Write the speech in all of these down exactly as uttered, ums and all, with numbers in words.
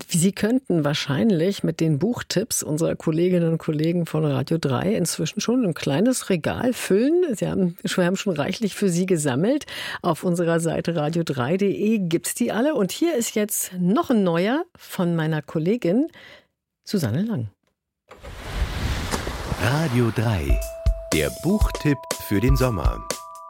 Sie könnten wahrscheinlich mit den Buchtipps unserer Kolleginnen und Kollegen von Radio drei inzwischen schon ein kleines Regal füllen. Sie haben, wir haben schon reichlich für Sie gesammelt. Auf unserer Seite radio drei punkt de gibt's die alle. Und hier ist jetzt noch ein neuer von meiner Kollegin Susanne Lang. Radio drei, der Buchtipp für den Sommer.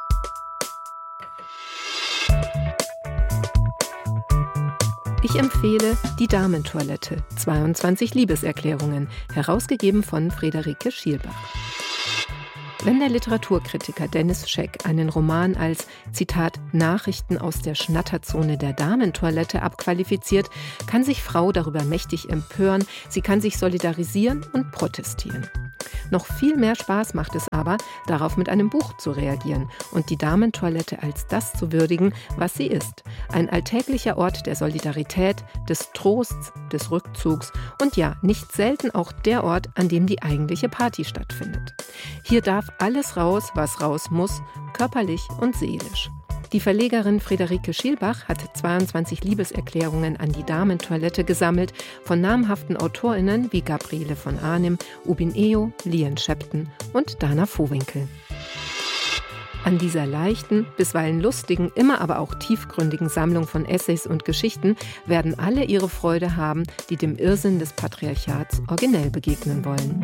Ich empfehle Die Damentoilette, zweiundzwanzig Liebeserklärungen, herausgegeben von Friederike Schielbach. Wenn der Literaturkritiker Dennis Scheck einen Roman als, Zitat, Nachrichten aus der Schnatterzone der Damentoilette abqualifiziert, kann sich Frau darüber mächtig empören, sie kann sich solidarisieren und protestieren. Noch viel mehr Spaß macht es aber, darauf mit einem Buch zu reagieren und die Damentoilette als das zu würdigen, was sie ist. Ein alltäglicher Ort der Solidarität, des Trosts, des Rückzugs und ja, nicht selten auch der Ort, an dem die eigentliche Party stattfindet. Hier darf alles raus, was raus muss, körperlich und seelisch. Die Verlegerin Friederike Schielbach hat zweiundzwanzig Liebeserklärungen an die Damentoilette gesammelt von namhaften AutorInnen wie Gabriele von Arnim, Ubin Eo, Lien Schepten und Dana Vohwinkel. An dieser leichten, bisweilen lustigen, immer aber auch tiefgründigen Sammlung von Essays und Geschichten werden alle ihre Freude haben, die dem Irrsinn des Patriarchats originell begegnen wollen.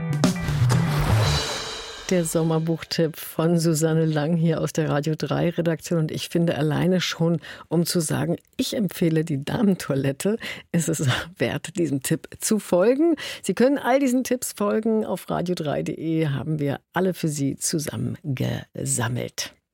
Der Sommerbuchtipp von Susanne Lang hier aus der Radio drei Redaktion. Und ich finde alleine schon, um zu sagen, ich empfehle die Damentoilette, ist es wert, diesem Tipp zu folgen. Sie können all diesen Tipps folgen. Auf radio drei punkt de haben wir alle für Sie zusammengesammelt.